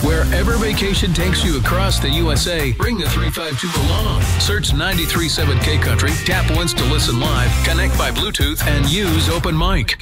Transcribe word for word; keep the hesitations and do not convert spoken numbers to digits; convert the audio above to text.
Wherever vacation takes you across the U S A, bring the three five two along. Search ninety-three point seven K Country, tap once to listen live, connect by Bluetooth, and use Open Mic.